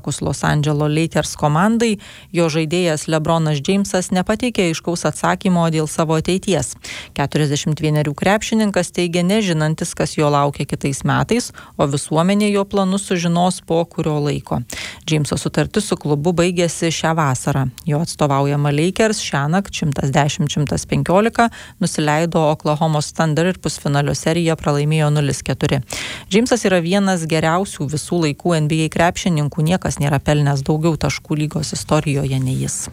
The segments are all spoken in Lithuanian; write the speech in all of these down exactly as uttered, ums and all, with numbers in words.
atsisakus Los Angeles Lakers komandai, jo žaidėjas LeBronas Jamesas nepateikė aiškaus atsakymo dėl savo ateities. keturiasdešimt vienerių krepšininkas teigia nežinantis, kas jo laukia kitais metais, o visuomenė jo planus sužinos po kurio laiko. Jameso sutartis su klubu baigėsi šią vasarą. Jo atstovaujama Lakers šiąnakt šimtas dešimt šimtas penkiolika nusileido Oklahomos Thunder ir pusfinalio seriją pralaimėjo nulis keturi. Jamesas yra vienas geriausių visų laikų N B A krepšininkų, niekas nėra pelnęs daugiau taškų lygos istorijoje nei jis.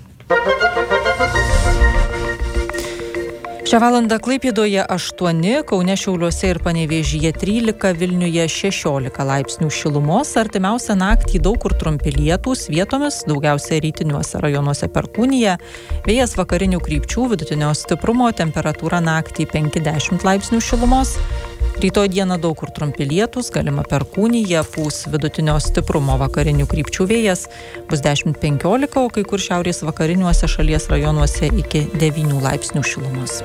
Šią valandą Klaipėdoje aštuoni, Kaune, Šiauliuose ir Panevėžyje trylika, Vilniuje šešiolika laipsnių šilumos. Artimiausią naktį daug kur trumpi lietūs, vietomis daugiausia rytiniuose rajonuose perkūnija. Vėjas vakarinių krypčių, vidutinio stiprumo, temperatūra naktį penki dešimt laipsnių šilumos. Rytoj dieną daug kur trumpi lietūs, galima perkūnija, pūs vidutinio stiprumo vakarinių krypčių vėjas, bus dešimt penkiolika, o kai kur šiaurės vakariniuose šalies rajonuose iki devynių laipsnių šilumos.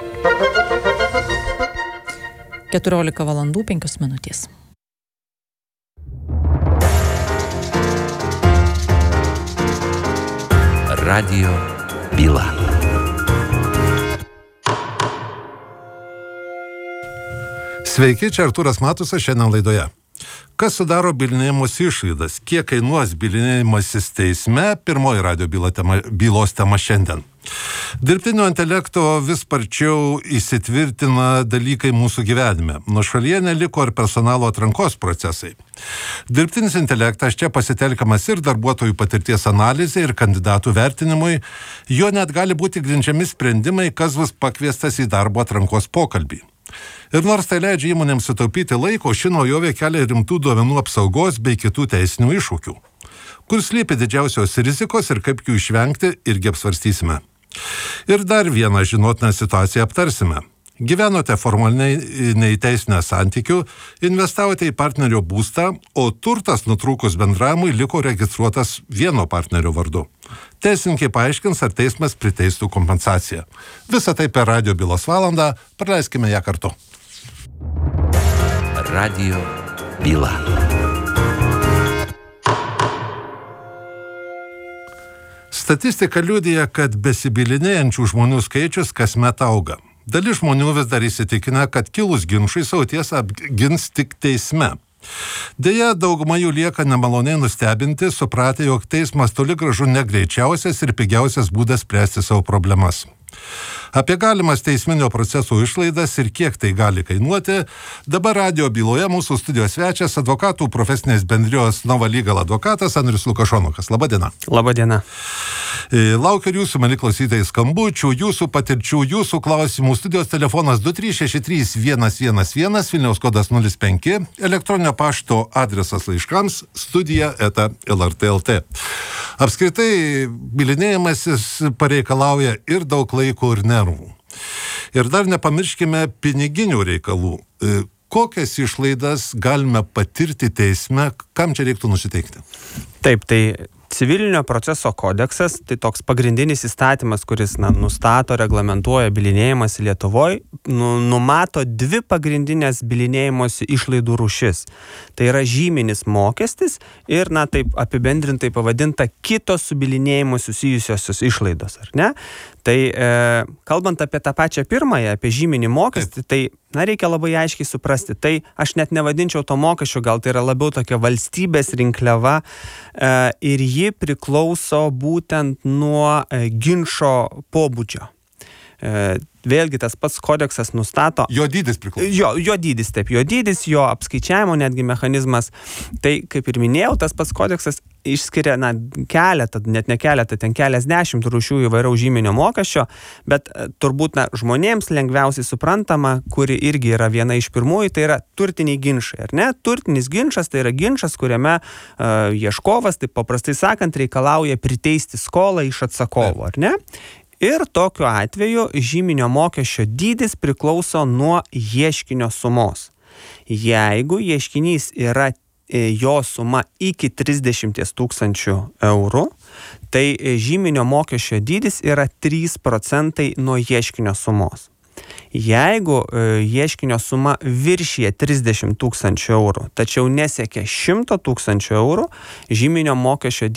keturiolika valandų penkios minutės. Radio byla. Sveiki, čia Artūras Matusas šiandien laidoje. Kas sudaro bylinėjimosi išlaidas? Kiek kainuos bylinėjimasis teisme? Pirmoji radio byla tema, bylos tema šiandien. Dirbtinio intelekto vis sparčiau įsitvirtina dalykai mūsų gyvenime. Nuošalyje neliko ir personalo atrankos procesai. Dirbtinis intelektas čia pasitelkiamas ir darbuotojų patirties analizė, ir kandidatų vertinimui. Jo net gali būti grindžiami sprendimai, kas bus pakviestas į darbo atrankos pokalbį. Ir nors tai leidžia įmonėms sutaupyti laiko, ši naujovė kelia rimtų duomenų apsaugos bei kitų teisinių iššūkių. Kur slypi didžiausios rizikos ir kaip jų išvengti, irgi apsvarstysime. Ir dar vieną žinotiną situaciją aptarsime. Gyvenote formaliai neįteisinę santykių, investavote į partnerio būstą, o turtas nutrūkus bendravimui liko registruotas vieno partnerio vardu. Teisininkai paaiškins, ar teismas priteistų kompensaciją. Visą tai per radio bylos valandą, praleiskime ją kartu. Radio byla. Statistika liudija, kad besibylinėjančių žmonių skaičius kasmet auga. Dalis žmonių vis dar įsitikina, kad kilus ginčui savo tiesą apgins tik teisme. Deja, dauguma jų lieka nemaloniai nustebinti, supratę, jog teismas toli gražu ne greičiausias ir pigiausias būdas spręsti savo problemas. Apie galimas teisminio proceso išlaidas ir kiek tai gali kainuoti, dabar radio byloje mūsų studijos svečias, advokatų profesinės bendrijos Nova Legal advokatas Andrius Lukašonukas. Labadiena. Labadiena. Laukiu ir jūsų, mani klausytojai, skambučių, jūsų patirčių, jūsų klausimų. Studijos telefonas du trys šeši trys vienas vienas vienas, Vilniaus kodas nulis penki, elektroninio pašto adresas laiškams studija eta el er tė taškas el tė. Apskritai, bylinėjimasis pareikalauja ir daug laiko, ir nervų. Ir dar nepamirškime piniginių reikalų. Kokias išlaidas galime patirti teisme, kam čia reiktų nusiteikti? Taip, tai civilinio proceso kodeksas, tai toks pagrindinis įstatymas, kuris na, nustato, reglamentuoja bylinėjimąsi Lietuvoje, nu, numato dvi pagrindinės bylinėjimosi išlaidų rūšis. Tai yra žyminis mokestis ir, na, taip apibendrintai pavadinta kitos su bylinėjimu susijusiosios išlaidos, ar ne? Tai e, kalbant apie tą pačią pirmąją, apie žyminį mokestį, tai na, reikia labai aiškiai suprasti. Tai aš net nevadinčiau to mokesčio, gal tai yra labiau tokia valstybės rinkliava e, ir ji priklauso būtent nuo e, ginčo pobūdžio. E, vėlgi tas pats kodeksas nustato. Jo dydis priklauso. Jo, jo dydis, taip, jo dydis, jo apskaičiavimo netgi mechanizmas. Tai, kaip ir minėjau, tas pats kodeksas išskiria, na, keletą, net ne keletą, ten keliasdešimt rūšių įvairaus žyminio mokesčio, bet turbūt, na, žmonėms lengviausiai suprantama, kuri irgi yra viena iš pirmųjų, tai yra turtiniai ginčai, ar ne? Turtinis ginčas tai yra ginčas, kuriame uh, ieškovas, taip paprastai sakant, reikalauja priteisti skolą iš atsakovo, ar ne? Ir tokiu atveju žyminio mokesčio dydis priklauso nuo ieškinio sumos. Jeigu ieškinys yra jo suma iki trisdešimt tūkstančių eurų, tai žyminio mokesčio dydis yra trys procentai nuo ieškinio sumos. Jeigu ieškinio suma viršija trisdešimt tūkstančių eurų, tačiau nesiekia šimto tūkstančių eurų, žyminio mokesčio